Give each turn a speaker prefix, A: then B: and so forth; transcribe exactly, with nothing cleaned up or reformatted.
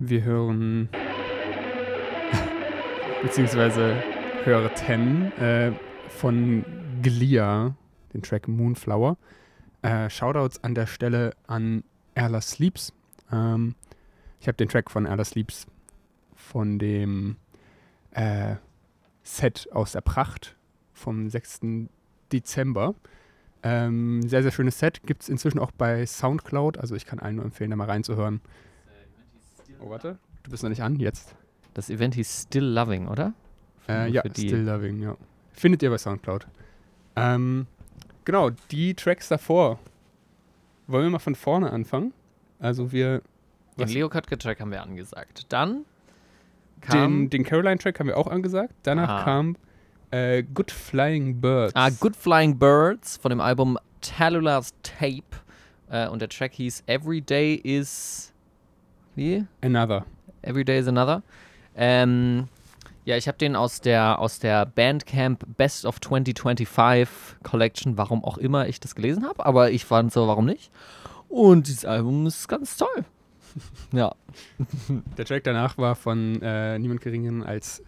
A: Wir hören beziehungsweise hörten äh, von Glia den Track Moonflower. Äh, Shoutouts an der Stelle an Erla Sleeps. Ähm, ich habe den Track von Erla Sleeps von dem äh, Set aus der Pracht vom sechsten Dezember. Ähm, sehr, sehr schönes Set. Gibt es inzwischen auch bei Soundcloud. Also ich kann allen nur empfehlen, da mal reinzuhören. Oh, warte. Du bist noch nicht an, jetzt.
B: Das Event hieß Still Loving, oder?
A: Äh, ja, Still Loving, ja. Findet ihr bei Soundcloud. Ähm, genau, die Tracks davor. Wollen wir mal von vorne anfangen? Also wir...
B: Den Leo Kottke-Track haben wir angesagt. Dann kam...
A: Den, den Caroline-Track haben wir auch angesagt. Danach
B: ah.
A: kam äh, Good Flying Birds.
B: Ah, Good Flying Birds von dem Album Tallular's Tape. Äh, und der Track hieß Every Day is... Wie?
A: Another.
B: Every Day is Another. Ähm, ja, ich habe den aus der, aus der Bandcamp Best of zwanzig fünfundzwanzig Collection, warum auch immer ich das gelesen habe, aber ich fand so, warum nicht? Und dieses Album ist ganz toll. Ja.
A: Der Track danach war von äh, niemand Geringeren als